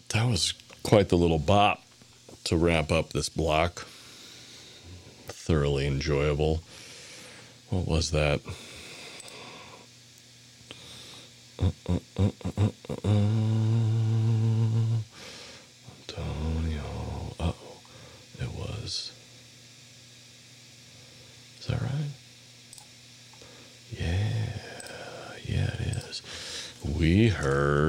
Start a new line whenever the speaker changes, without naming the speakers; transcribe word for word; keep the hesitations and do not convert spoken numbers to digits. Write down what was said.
That was quite the little bop to wrap up this block. Thoroughly enjoyable. What was that? Uh, uh, uh, uh, uh, uh. Antonio. Uh oh. It was. Is that right? Yeah. Yeah, it is. We heard.